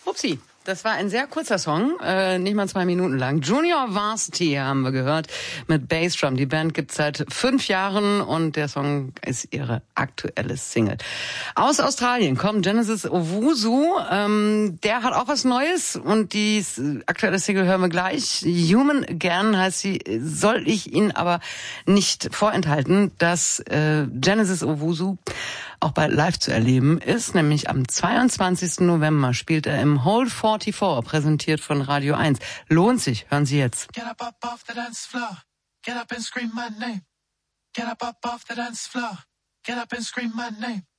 Upsi, das war ein sehr kurzer Song, nicht mal 2 Minuten lang. Junior Varsity haben wir gehört mit Bassdrum. Die Band gibt's seit 5 Jahren und der Song ist ihre aktuelle Single. Aus Australien kommt Genesis Owusu, der hat auch was Neues und die aktuelle Single hören wir gleich. Human Again heißt sie, soll ich Ihnen aber nicht vorenthalten, dass Genesis Owusu auch bald live zu erleben ist, nämlich am 22. November spielt er im Hold 44, präsentiert von Radio 1. Lohnt sich, hören Sie jetzt. Get up off the dance floor, get up and scream my name. Get up off the dance floor, get up and scream my name.